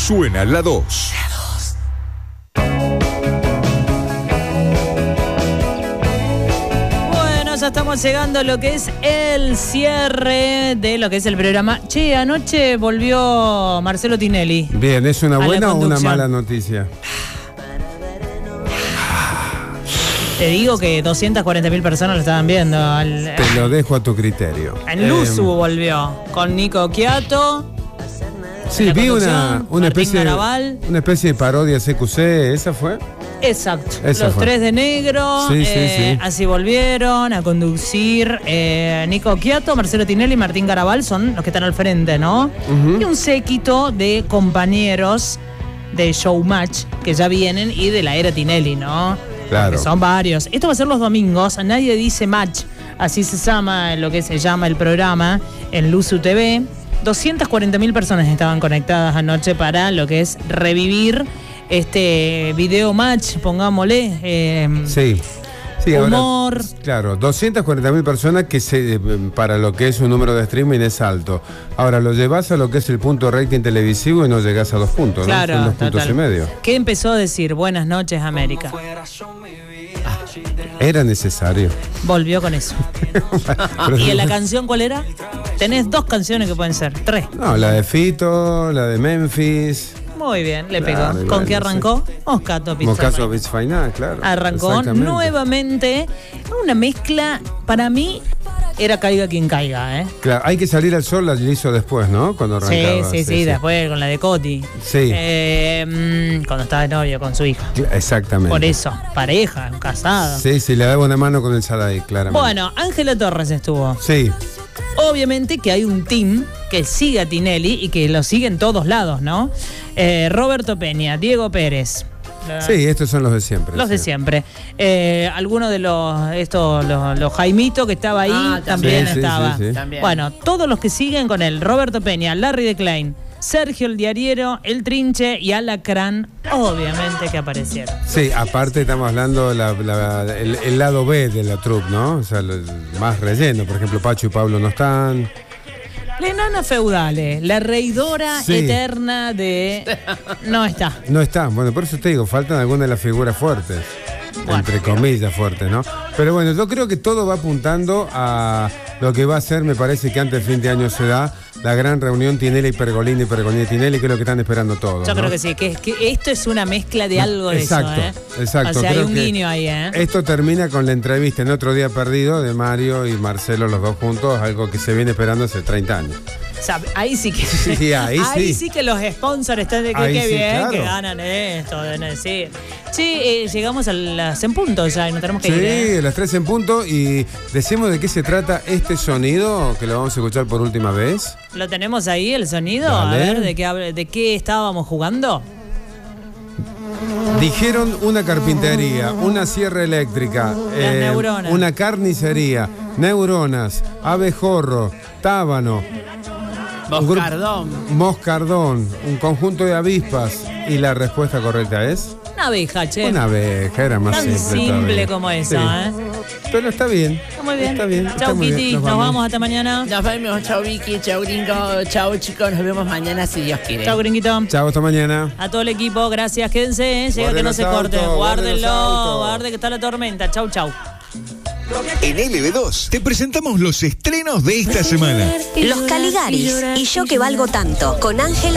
Suena la 2. Ya estamos llegando a lo que es el cierre de lo que es el programa. Che, anoche volvió Marcelo Tinelli. Bien, ¿es una buena o una mala noticia? Te digo que 240.000 personas lo estaban viendo. Te lo dejo a tu criterio. En Luzu volvió, con Nico Quiato. Sí, vi una especie de parodia CQC, ¿esa fue? Exacto, esa los fue. Tres de negro, sí. Así volvieron a conducir Nico Quiato, Marcelo Tinelli y Martín Garabal son los que están al frente, ¿no? Uh-huh. Y un séquito de compañeros de Showmatch que ya vienen y de la era Tinelli, ¿no? Claro. Que son varios. Esto va a ser los domingos, Nadie Dice Match, así se llama lo que se llama el programa en Luzu TV. 240.000 personas estaban conectadas anoche para lo que es revivir este video match, pongámosle. Sí, humor. Ahora, claro, 240.000 personas que para lo que es un número de streaming es alto. Ahora lo llevas a lo que es el punto rating televisivo y no llegás a 2 puntos, claro, ¿no? Son 2 puntos y medio. ¿Qué empezó a decir? Buenas noches, América. Era necesario. Volvió con eso. ¿Y en la canción cuál era? Tenés 2 canciones que pueden ser, 3. No, la de Fito, la de Memphis. Muy bien, le pegó. ¿Con qué arrancó? Moscato Beach Final, claro. Arrancó nuevamente una mezcla, para mí, era Caiga Quien Caiga, ¿eh? Claro, Hay que salir al sol la hizo después, ¿no? Cuando arrancaba. Sí, después con la de Coti. Sí. Cuando estaba de novio con su hija. Exactamente. Por eso, pareja, casada. Sí, le daba una mano con el Sadai, claramente. Bueno, Ángela Torres estuvo. Sí. Obviamente que hay un team que sigue a Tinelli y que lo sigue en todos lados, ¿no? Roberto Peña, Diego Pérez. Sí, estos son los de siempre. Los de siempre. Algunos de los Jaimito que estaba ahí también estaba. Sí. También. Bueno, todos los que siguen con él, Roberto Peña, Larry de Klein, Sergio el Diariero, El Trinche y Alacrán, obviamente que aparecieron. Sí, aparte estamos hablando el lado B de la troupe, ¿no? O sea, más relleno. Por ejemplo, Pacho y Pablo no están. La enana feudales, la reidora eterna de... No está. No está. Bueno, por eso te digo, faltan algunas de las figuras fuertes. Bueno, entre comillas fuertes, ¿no? Pero bueno, yo creo que todo va apuntando a lo que va a ser, me parece que antes del fin de año se da la gran reunión Tinelli y Pergolini y Tinelli, que es lo que están esperando todos. Yo creo que sí, que esto es una mezcla de algo de eso, ¿eh? Exacto. O sea, hay creo un guiño ahí, ¿eh? Esto termina con la entrevista en Otro Día Perdido de Mario y Marcelo, los dos juntos, algo que se viene esperando hace 30 años. O sea, ahí sí que... ahí sí que los sponsors están de que qué bien, claro, que ganan esto, deben decir. Sí, llegamos a las en punto ya y nos tenemos que ir. Sí, a las 3 en punto y decimos de qué se trata este sonido, que lo vamos a escuchar por última vez. ¿Lo tenemos ahí, el sonido? Dale. A ver, ¿de qué estábamos jugando? Dijeron una carpintería, una sierra eléctrica, una carnicería, neuronas, abejorro, tábano, moscardón, un conjunto de avispas. Y la respuesta correcta es... Una abeja, che. Una abeja, era más tan simple como eso, ¿eh? Pero está bien. Está muy bien. Está bien. Chau, Kitty. Nos vamos hasta mañana. Nos vemos. Chau, Vicky. Chau, gringo. Chau, chicos. Nos vemos mañana si Dios quiere. Chau, gringuito. Chau, hasta mañana. A todo el equipo, gracias. Quédense, llega que no se corte. Guárdenlo. Guarde que está la tormenta. Chau, chau. En LB2 te presentamos los estrenos de esta semana. Los Caligaris y Yo que valgo tanto, con Ángela